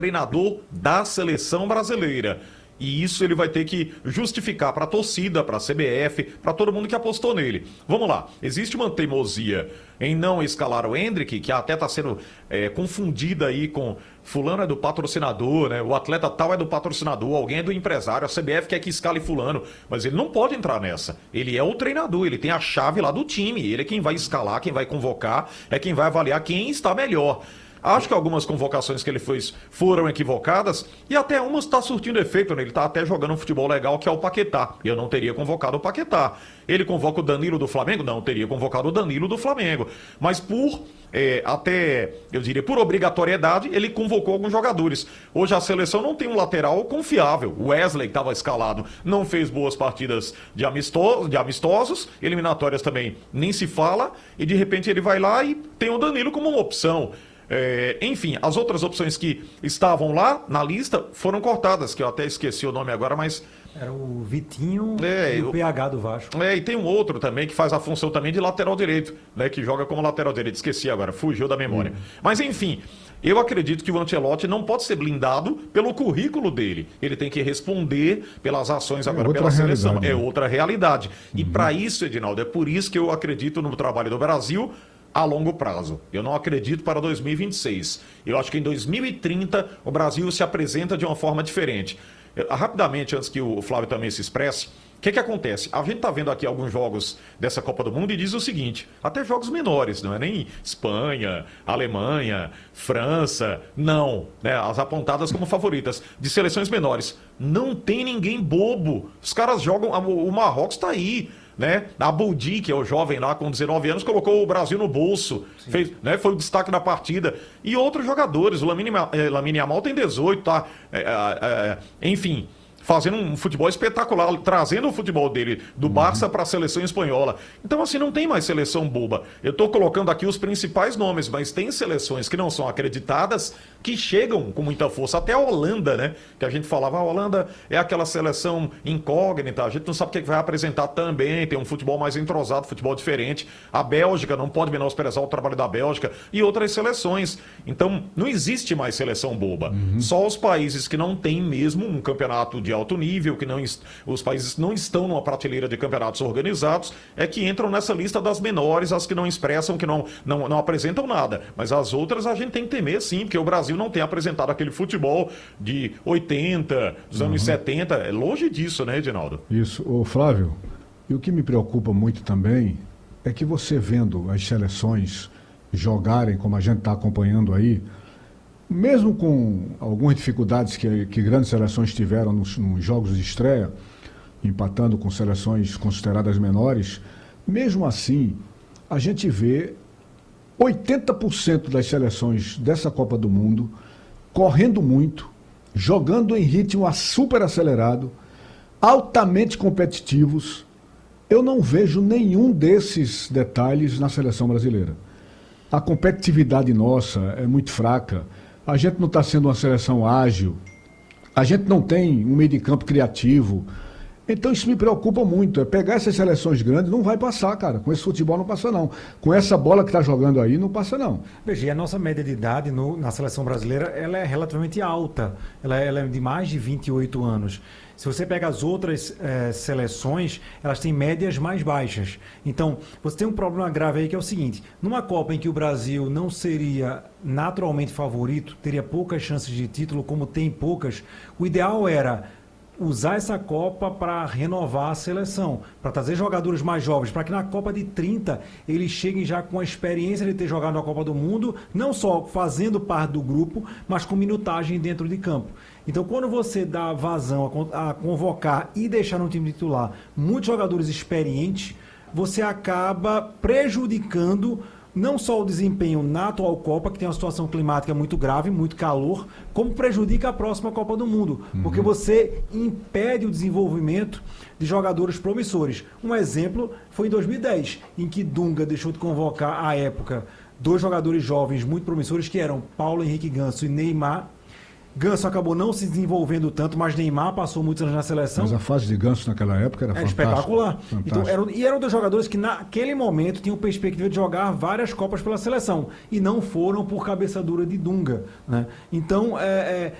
treinador da seleção brasileira. E isso ele vai ter que justificar para a torcida, para a CBF, para todo mundo que apostou nele. Vamos lá, existe uma teimosia em não escalar o Endrick, que até está sendo confundida aí com fulano é do patrocinador, né? O atleta tal é do patrocinador, alguém é do empresário, a CBF quer que escale fulano, mas ele não pode entrar nessa. Ele é o treinador, ele tem a chave lá do time, ele é quem vai escalar, quem vai convocar, é quem vai avaliar quem está melhor. Acho que algumas convocações que ele fez foram equivocadas e até umas está surtindo efeito, né? Ele está até jogando um futebol legal que é o Paquetá. Eu não teria convocado o Paquetá. Ele convoca o Danilo do Flamengo? Não, teria convocado o Danilo do Flamengo. Mas por obrigatoriedade, ele convocou alguns jogadores. Hoje a seleção não tem um lateral confiável. O Wesley, que estava escalado, não fez boas partidas de amistosos, eliminatórias também nem se fala, e de repente ele vai lá e tem o Danilo como uma opção. Enfim, as outras opções que estavam lá na lista foram cortadas, que eu até esqueci o nome agora, mas... Era o Vitinho e o PH do Vasco. E tem um outro também que faz a função também de lateral direito, né, que joga como lateral direito. Esqueci agora, fugiu da memória. Mas enfim, eu acredito que o Ancelotti não pode ser blindado pelo currículo dele. Ele tem que responder pelas ações agora pela seleção. É outra realidade. E para isso, Edinaldo, é por isso que eu acredito no trabalho do Brasil a longo prazo. Eu não acredito para 2026. Eu acho que em 2030 o Brasil se apresenta de uma forma diferente. Rapidamente, antes que o Flávio também se expresse, o que acontece? A gente está vendo aqui alguns jogos dessa Copa do Mundo e diz o seguinte, até jogos menores, não é nem Espanha, Alemanha, França, não, né? As apontadas como favoritas, de seleções menores. Não tem ninguém bobo. Os caras jogam, o Marrocos está aí, né? A Boudi, que é o jovem lá com 19 anos, colocou o Brasil no bolso, fez, né? Foi o destaque da partida. E outros jogadores, o Lamine Yamal tem 18, tá? Enfim, fazendo um futebol espetacular, trazendo o futebol dele do Barça para a seleção espanhola. Então, assim, não tem mais seleção boba. Eu estou colocando aqui os principais nomes, mas tem seleções que não são acreditadas, que chegam com muita força. Até a Holanda, né? Que a gente falava, a Holanda é aquela seleção incógnita, a gente não sabe o que vai apresentar também, tem um futebol mais entrosado, futebol diferente. A Bélgica, não pode menosprezar o trabalho da Bélgica e outras seleções. Então, não existe mais seleção boba. Só os países que não têm mesmo um campeonato de alto nível, que os países não estão numa prateleira de campeonatos organizados, é que entram nessa lista das menores, as que não expressam, que não apresentam nada. Mas as outras a gente tem que temer sim, porque o Brasil não tem apresentado aquele futebol de 80, dos anos 70. É longe disso, né, Edinaldo? Isso. Ô, Flávio, e o que me preocupa muito também é que você vendo as seleções jogarem como a gente está acompanhando aí, mesmo com algumas dificuldades que grandes seleções tiveram nos jogos de estreia, empatando com seleções consideradas menores, mesmo assim, a gente vê 80% das seleções dessa Copa do Mundo correndo muito, jogando em ritmo super acelerado, altamente competitivos. Eu não vejo nenhum desses detalhes na seleção brasileira. A competitividade nossa é muito fraca. A gente não está sendo uma seleção ágil. A gente não tem um meio de campo criativo. Então isso me preocupa muito. É pegar essas seleções grandes, não vai passar, cara. Com esse futebol não passa, não. Com essa bola que está jogando aí, não passa, não. Veja, e a nossa média de idade na seleção brasileira, ela é relativamente alta. Ela é de mais de 28 anos. Se você pega as outras seleções, elas têm médias mais baixas. Então, você tem um problema grave aí que é o seguinte: numa Copa em que o Brasil não seria naturalmente favorito, teria poucas chances de título, como tem poucas, o ideal era usar essa Copa para renovar a seleção, para trazer jogadores mais jovens, para que na Copa de 30 eles cheguem já com a experiência de ter jogado na Copa do Mundo, não só fazendo parte do grupo, mas com minutagem dentro de campo. Então, quando você dá vazão a convocar e deixar no time titular muitos jogadores experientes, você acaba prejudicando não só o desempenho na atual Copa, que tem uma situação climática muito grave, muito calor, como prejudica a próxima Copa do Mundo, porque você impede o desenvolvimento de jogadores promissores. Um exemplo foi em 2010, em que Dunga deixou de convocar, à época, 2 jogadores jovens muito promissores, que eram Paulo Henrique Ganso e Neymar. Ganso acabou não se desenvolvendo tanto, mas Neymar passou muitos anos na seleção. Mas a fase de Ganso naquela época era fantástica. Espetacular. Então, Fantástica. era um dos jogadores que naquele momento tinham perspectiva de jogar várias Copas pela seleção. E não foram por cabeça dura de Dunga. Né? Então,